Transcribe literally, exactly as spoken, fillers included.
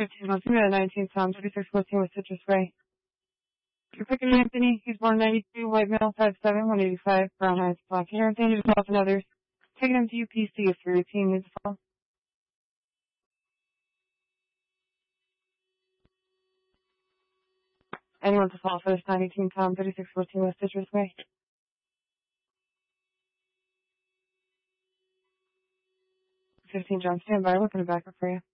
fifteen months, we got a nineteen Tom, thirty-six fourteen with Citrus Way. You're picking Anthony. He's born ninety-two, white male, five seven, one eighty-five, brown eyes, black hair, dangerous himself and others. Taking him to U P C if your routine needs to fall. Anyone to fall for this nine eighteen Tom, thirty-six fourteen West Citrus Way. fifteen John, stand by. We're going to back up for you.